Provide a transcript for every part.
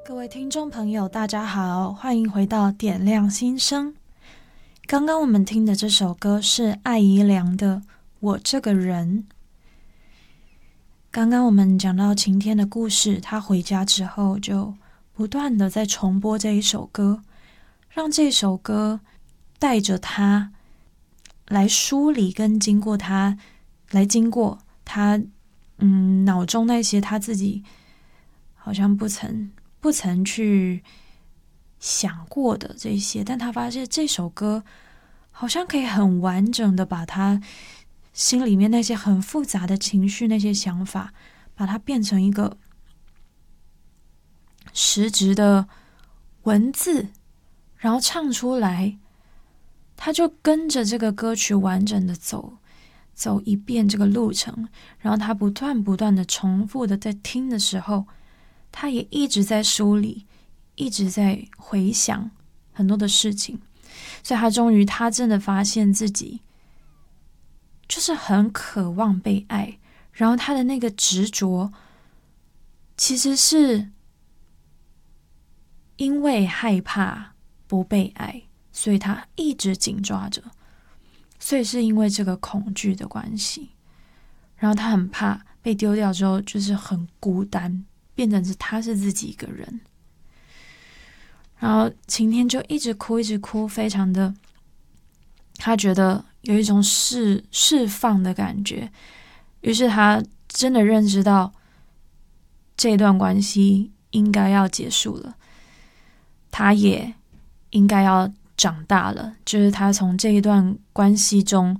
各位听众朋友，大家好，欢迎回到点亮心声。刚刚我们听的这首歌是艾怡良的《我这个人》。刚刚我们讲到晴天的故事，他回家之后就不断的在重播这一首歌，让这首歌带着他来梳理跟经过他脑中那些他自己好像不曾去想过的这些，但他发现这首歌好像可以很完整的把他心里面那些很复杂的情绪、那些想法，把它变成一个实质的文字，然后唱出来。他就跟着这个歌曲完整的走一遍这个路程，然后他不断的重复的在听的时候，他也一直在梳理，一直在回想很多的事情，所以他真的发现自己就是很渴望被爱，然后他的那个执着其实是因为害怕不被爱，所以他一直紧抓着，所以是因为这个恐惧的关系，然后他很怕被丢掉之后就是很孤单，变成是他是自己一个人。然后晴天就一直哭，非常的，他觉得有一种释放的感觉，于是他真的认知到这段关系应该要结束了，他也应该要长大了，就是他从这一段关系中，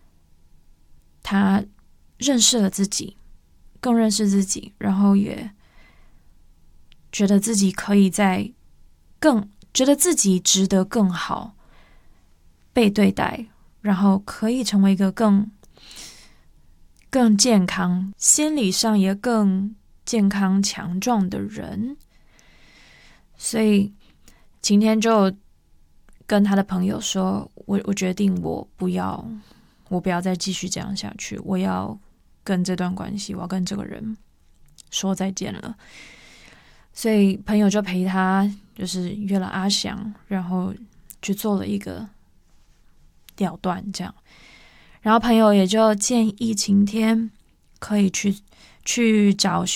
他认识了自己，更认识自己，然后也觉得自己可以觉得自己值得更好被对待，然后可以成为一个更健康，心理上也更健康强壮的人。所以今天就跟他的朋友说，我决定我不要再继续这样下去，我要跟这段关系，我要跟这个人说再见了。所以朋友就陪他，就是约了阿翔，然后去做了一个了断这样。然后朋友也就建议晴天可以去找